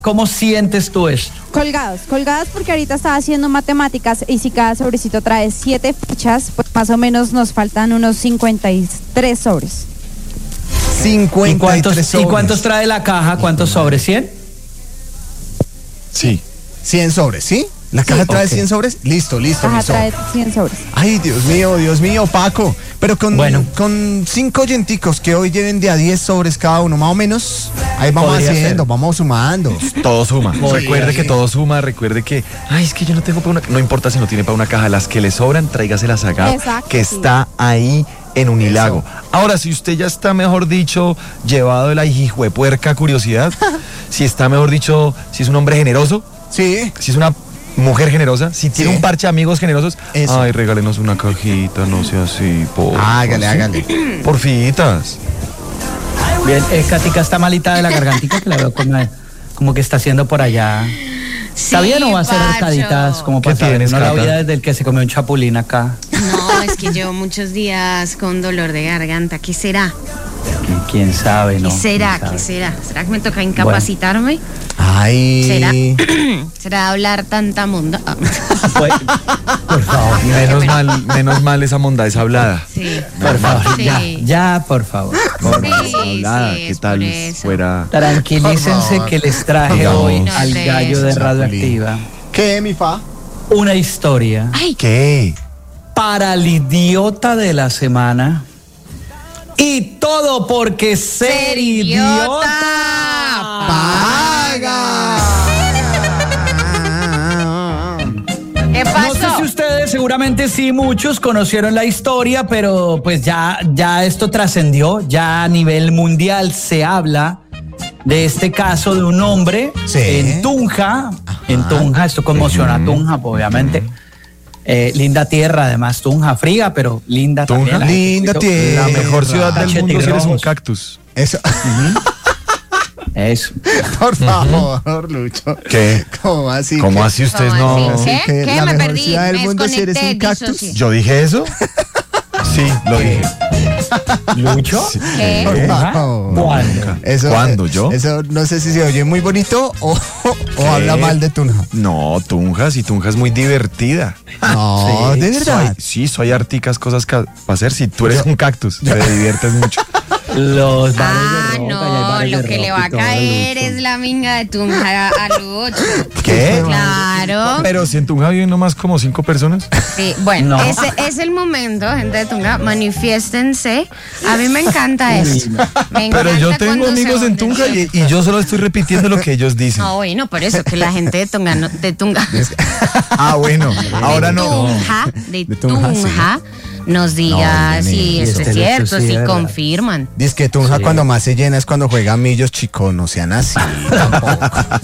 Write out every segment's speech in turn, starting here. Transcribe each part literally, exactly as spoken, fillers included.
¿Cómo sientes tú esto? Colgados, colgados porque ahorita estaba haciendo matemáticas y si cada sobrecito trae siete fichas, pues más o menos nos faltan unos cincuenta y tres sobres. cincuenta y tres ¿Y cuántos, sobres. ¿Y cuántos trae la caja? ¿Cuántos sobres? ¿cien? Sí. cien sobres, ¿sí? ¿La caja sí, trae okay. cien sobres? Listo, listo. La caja listo. trae cien sobres. Ay, Dios mío, Dios mío, Paco. Pero con, bueno. con cinco oyenticos que hoy lleven de a diez sobres cada uno, más o menos, ahí vamos Podría haciendo, ser. vamos sumando. Todo suma. Podría recuerde ser. que todo suma, recuerde que, ay, es que yo no tengo para una, no importa si no tiene para una caja, las que le sobran, tráigaselas acá, Exacto, que sí. está ahí en Unilago. Eso. Ahora, si usted ya está, mejor dicho, llevado de la hijuepuerca curiosidad, si está, mejor dicho, si es un hombre generoso, sí. si es una mujer generosa, si tiene sí. un parche de amigos generosos, Eso. ay, regálenos una cajita, no sea así, por Hágale, ¿sí? hágale. Porfitas. Bien, eh, Katica está malita de la gargantita, que la veo como, como que está haciendo por allá. Sí, ¿Está bien o va a hacer arcaditas como para saber? No la vida desde el que se comió un chapulín acá. No, es que llevo muchos días con dolor de garganta. ¿Qué será? ¿Quién sabe, no? ¿Qué será? ¿Qué será? ¿Será que me toca incapacitarme? Bueno. Ay. ¿Será? ¿Será hablar tanta monda? Pues, por favor. Menos mal, menos mal esa monda es hablada. Sí. Por favor, sí. ya, ya, por favor. Por sí, hablada, sí, ¿qué tal fuera? Tranquilícense que les traje no, hoy no al gallo de Radioactiva. ¿Qué, mi fa? Una historia. Ay. ¿Qué? Para el idiota de la semana. Y todo porque ser, ser idiota, idiota paga. ¿Qué pasó? No sé si ustedes, seguramente sí, muchos conocieron la historia, pero pues ya, ya esto trascendió, ya a nivel mundial se habla de este caso de un hombre sí. en Tunja, Ajá. en Tunja, esto conmociona a Tunja, obviamente. Eh, linda tierra, además, Tunja, fría, pero linda Tunja, también. Linda tierra. La mejor ciudad del mundo si eres un cactus. Eso. Uh-huh. Eso. Por favor, uh-huh. Lucho. ¿Qué? ¿Cómo así? ¿Cómo que? así ustedes no? Así? ¿Qué? Que ¿Qué? la Me mejor perdí. ciudad del me mundo si eres un cactus. Sí. ¿Yo dije eso? Sí, lo dije. ¿Lucho? Sí. ¿Qué? Por favor. ¿Cuándo? Eso, ¿Cuándo? ¿Yo? Eso no sé si se oye muy bonito o, o habla mal de Tunja. No, Tunja, si Tunja es muy divertida. No, sí, de verdad. Soy, sí, soy articas cosas para hacer. Si tú eres un cactus, te diviertes mucho. Los bares ah, de roca, no, lo que le va a caer Lucho. es la minga de Tunja a Lucho. ¿Qué? Claro. Pero si en Tunja viven nomás como cinco personas. Sí, bueno, no. ese es el momento, gente de Tunja, manifiéstense. A mí me encanta eso. Me encanta. Pero yo tengo amigos en Tunja y, y yo solo estoy repitiendo lo que ellos dicen. Ah, bueno, por eso, que la gente de Tunja, no, de Tunja. Ah, bueno, ahora de no. Tunja, de, de Tunja, Tunja sí. nos diga no, si esto es cierto, si confirman. Dice que Tunja sí. cuando más se llena es cuando juega Millos, chicos, no sean así tampoco.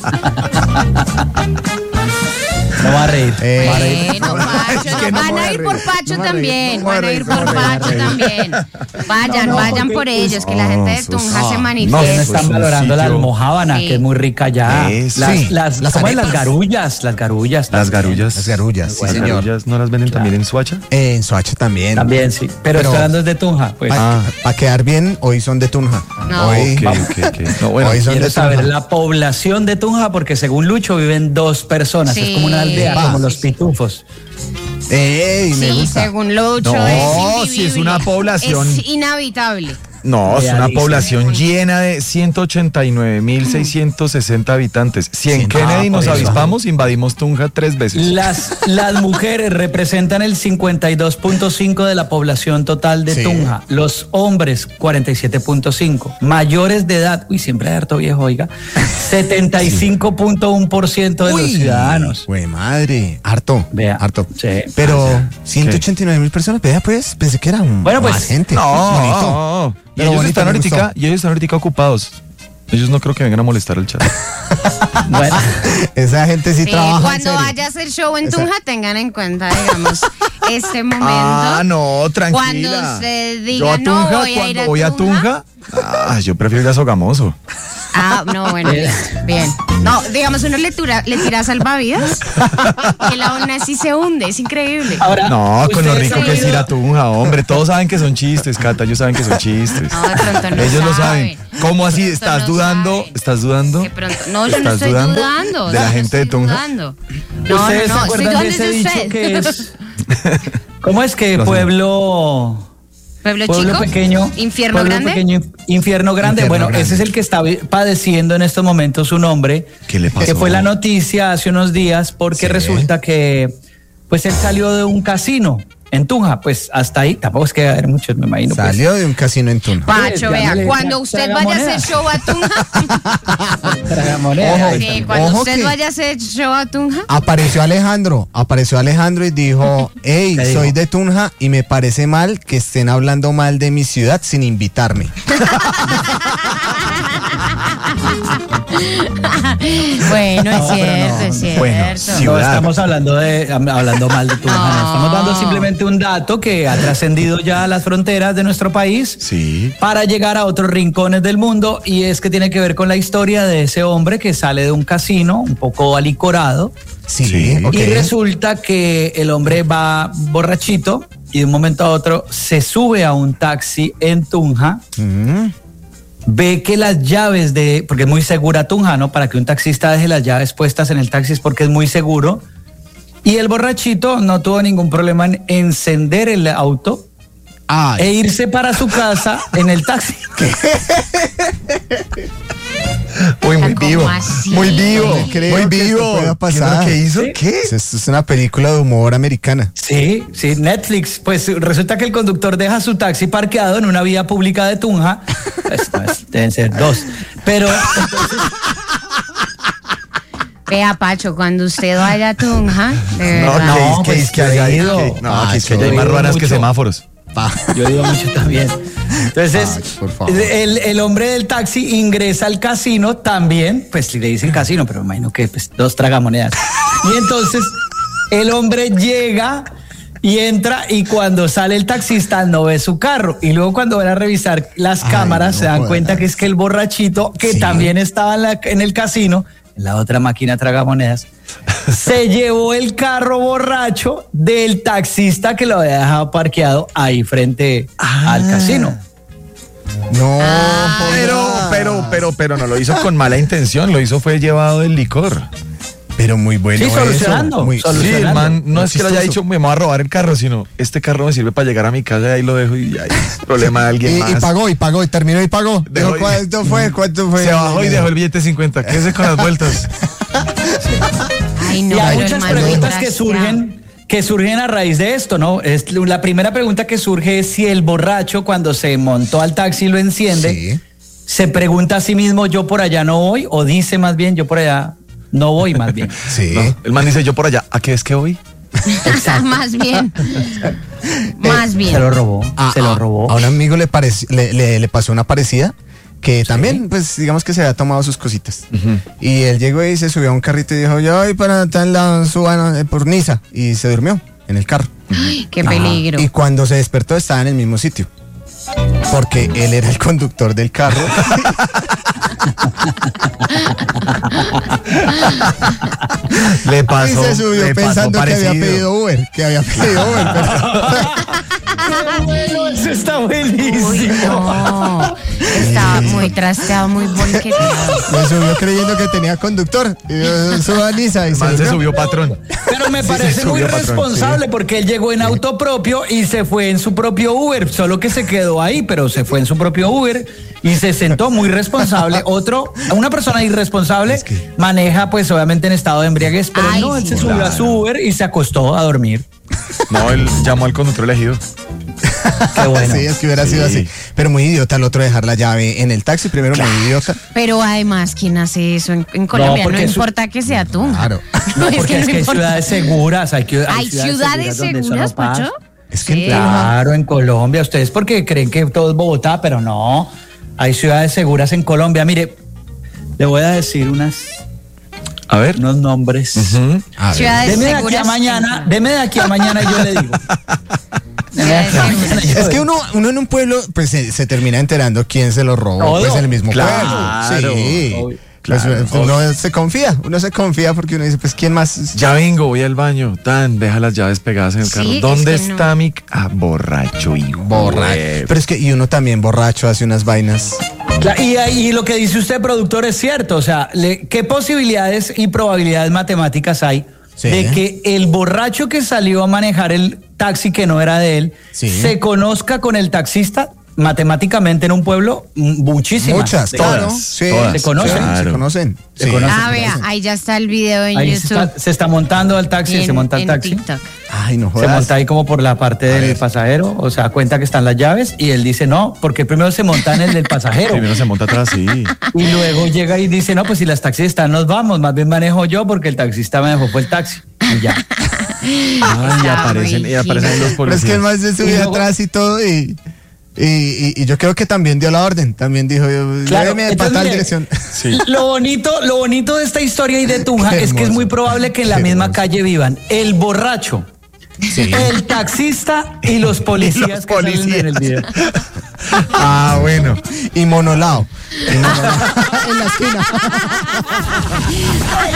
No va a reír. Eh, no va a reír. Bueno, Pacho, es que no van a ir por Pacho no también. No van a ir por Pacho también. Vayan, no, no, vayan por ellos, que la gente de Tunja no, se manifieste. No, están valorando la almojábana, sí. que es muy rica ya. Es, las, sí. las, las, ¿cómo es? Las garullas, las garullas. Las garullas. Las garullas, sí, las señor. Garullas, ¿no las venden claro. también en Soacha? Eh, en Soacha también. También, sí. Pero, Pero estoy hablando de Tunja, pues. Para ah. pa quedar bien, hoy son de Tunja. No. Hoy, okay, okay, okay. No, bueno, hoy son quiero de saber Tunja. la población de Tunja, porque según Lucho viven dos personas. Sí. Es como una aldea, Va. como los pitufos. Ey, me sí, gusta. según Lucho no, es si es una población es inhabitable. No, es una población llena de ciento ochenta y nueve mil seiscientos sesenta habitantes. Si en sí, Kennedy no, nos avispamos, eso. invadimos Tunja tres veces. Las, las mujeres representan el cincuenta y dos punto cinco de la población total de sí. Tunja. Los hombres, cuarenta y siete punto cinco. Mayores de edad, uy, siempre hay harto viejo, oiga, setenta y cinco punto uno por ciento de uy, los ciudadanos. Güey, madre, harto, vea, harto. Sí. Pero ciento ochenta y nueve mil personas, vea pues, pensé que eran bueno, pues, más gente. No, no. Y ellos, están ahorita, y ellos están ahorita ocupados. Ellos no creo que vengan a molestar el chat. Bueno, esa gente sí, sí trabaja. Cuando vaya a hacer show en Tunja, esa... tengan en cuenta, digamos, este momento. Ah, no, tranquila. Cuando usted diga, yo a Tunja, no voy a ir a voy a Tunja, ah, yo prefiero ir a Sogamoso. Ah, no, bueno, bien, bien. No, digamos, uno le, tura, le tira salvavidas que la una sí se hunde, es increíble. Ahora, no, con lo rico que es ir a Tunja, hombre. Todos saben que son chistes, Cata, ellos saben que son chistes. No, de pronto no ellos saben. lo saben. ¿Cómo así? ¿Estás no dudando? sabe. ¿Estás dudando? De pronto, no, yo no estoy dudando. dudando ¿De la no gente de Tunja? Dudando. No, ¿Ustedes no, se no, estoy acuerdan de dudando ese de dicho usted. que es? ¿Cómo es que No sé. pueblo... Pueblo, Pueblo chico, pequeño, infierno pueblo grande. pequeño, infierno grande. Infierno bueno, grande. ese es el que está padeciendo en estos momentos un hombre. ¿Qué le pasó? Que fue la noticia hace unos días porque Sí. resulta que pues él salió de un casino en Tunja. Pues hasta ahí, tampoco es que va a haber muchos, me imagino. pues. Salió de un casino en Tunja. Pacho, vea, Llámale, cuando tra- usted traga vaya a hacer monedas. show a Tunja, Tragamonedas. Ojo. sí, cuando Ojo usted que- vaya a hacer show a Tunja, Apareció Alejandro, apareció Alejandro y dijo, hey, ¿Qué soy dijo? de Tunja y me parece mal que estén hablando mal de mi ciudad sin invitarme. bueno, es cierto, es cierto. Bueno, No ciudad. estamos hablando de hablando mal de Tunja, no. No. Estamos dando simplemente un dato que ha trascendido ya las fronteras de nuestro país. Sí. Para llegar a otros rincones del mundo, y es que tiene que ver con la historia de ese hombre que sale de un casino un poco alicorado. Sí, Sí. ok. Y resulta que el hombre va borrachito y de un momento a otro se sube a un taxi en Tunja, Mm. ve que las llaves de, porque es muy segura Tunja, ¿no? Para que un taxista deje las llaves puestas en el taxi es porque es muy seguro. Y el borrachito no tuvo ningún problema en encender el auto Ay, e irse para su casa en el taxi. Uy, muy ¿Cómo vivo. así? Muy vivo. No creo Muy que esto vivo. pueda ¿Qué es pasar. lo que hizo? Sí. ¿Qué? esto es una película de humor americana. Sí, sí, Netflix. Pues resulta que el conductor deja su taxi parqueado en una vía pública de Tunja. Pues, no, es- deben ser dos. Pero entonces, Vea, Pacho, cuando usted vaya a Tunja, de No, verdad. ¿qué es- No, qué pues, es que hay que ha ahí? ido. ¿Qué? No, Ah, que es que eso ya hay más digo ruanas que mucho. semáforos. Pa. yo digo mucho también. Entonces, Ay, por favor. el, el hombre del taxi ingresa al casino también, pues le dicen casino, pero me imagino que pues, dos tragamonedas. Y entonces el hombre llega y entra y cuando sale el taxista no ve su carro. Y luego cuando van a revisar las Ay, cámaras no se dan jodas. cuenta que es que el borrachito, que Sí. también estaba en, la- en el casino, en la otra máquina tragamonedas, se llevó el carro borracho del taxista que lo había dejado parqueado ahí frente al casino. No, Pero, joda. pero, pero, pero no lo hizo con mala intención, lo hizo fue llevado del licor. Pero muy bueno. Sí, eso, solucionando, muy- solu- Sí, el man no Muy es que le haya chistoso. dicho me voy a robar el carro, sino este carro me sirve para llegar a mi casa y ahí lo dejo y ya es problema de alguien Y, más. y pagó, y pagó, y terminó y pagó. Dejó Dijo, y- ¿cuánto fue? ¿Cuánto fue? Se bajó y dejó el billete cincuenta. Quédese con las vueltas. Ay, no, y hay pero muchas el man muy preguntas que trasteado. surgen que surgen a raíz de esto, ¿no? Es la primera pregunta que surge es si el borracho cuando se montó al taxi y lo enciende, Sí. se pregunta a sí mismo yo por allá no voy o dice más bien yo por allá no voy más bien. Sí. No, el man dice yo por allá, ¿a qué es que voy? Más bien. Más bien. Se lo robó, A- se lo a- robó. A un amigo le, pareci- le, le- le pasó una parecida que también, pues, digamos que se había tomado sus cositas. Y él llegó y se subió a un carrito y dijo, yo voy para tal lado, suban eh, por Niza. Y se durmió en el carro. Qué peligro. Y cuando se despertó estaba en el mismo sitio. Porque él era el conductor del carro. Le Y pasó. se subió le pasó pensando que había parecido. pedido Uber. Que había pedido Uber. pero- Eso está Uy, buenísimo. no. Estaba muy trasteado, muy bolqueteado. Me subió creyendo que tenía conductor. Y yo, suba a Niza y El se man se durmió. subió patrón. Pero me Sí, parece se muy subió, patrón, responsable porque él llegó en auto propio y se fue en su propio Uber, solo que se quedó ahí, pero se fue en su propio Uber y se sentó muy responsable. Otro, una persona irresponsable maneja pues obviamente en estado de embriaguez, pero Ay, no, él sí, se subió a su Uber y se acostó a dormir. No, él llamó al conductor elegido. Qué bueno. Sí, es que hubiera Sí. sido así. Pero muy idiota el otro dejar la llave en el taxi. Primero, muy idiota. Pero además, ¿quién hace eso en, en Colombia? No, porque eso- importa que sea tú. Claro. No, porque es que hay importa. ciudades seguras, hay, que, ¿Hay ciudades donde eso seguras, no pasa. Pacho? Es que Sí. Claro, en Colombia. Ustedes porque creen que todo es Bogotá, pero no. Hay ciudades seguras en Colombia. Mire, le voy a decir unas A ver. Unos nombres. Uh-huh. A ver. Deme de aquí a mañana, deme de aquí a mañana y yo le digo. Es que uno, uno en un pueblo pues se, se termina enterando quién se lo robó, Todo. pues en el mismo Claro, pueblo. Sí. obvio. Pues, Claro, uno obvio. se confía, uno se confía porque uno dice, pues quién más. Ya vengo, voy al baño. Tan, deja las llaves pegadas en el carro. Sí, ¿Dónde es que está no. mi ah, borracho hijo? Borracho. Pero es que y uno también borracho hace unas vainas. Claro, y, y lo que dice usted, productor, es cierto. O sea, le- ¿qué posibilidades y probabilidades matemáticas hay Sí. de que el borracho que salió a manejar el taxi que no era de él Sí. se conozca con el taxista? Matemáticamente en un pueblo, m- muchísimas. Muchas, De- claro. todas, Sí, todas, se conocen. sí, claro. se conocen. Se Sí. conocen. Ah, vea, ahí ya está el video en Ahí se YouTube. está, se está montando el taxi, en- se monta el en taxi. TikTok. Ay, no Se jodas. monta ahí como por la parte del ver. pasajero, o sea, cuenta que están las llaves y él dice no, porque primero se monta en el del pasajero. Primero se monta atrás, sí. Y luego llega y dice, no, pues si las taxis están, nos vamos, más bien manejo yo porque el taxista me dejó fue el taxi. Y ya. Ay, y Está aparecen, muy y aparecen fino. los Pero es policías. que el man se Y subió luego- atrás y todo y, y, y, y yo creo que también dio la orden. También dijo, Claro, lléveme entonces, para tal mire, dirección. Sí. Lo bonito, lo bonito de esta historia y de Tunja Qué es que es hermoso. muy probable que en la Qué misma hermoso. calle vivan el borracho, el taxista y los policías los que salen policías. en el video. Ah, bueno. Y monolao. Y monolao. En la esquina.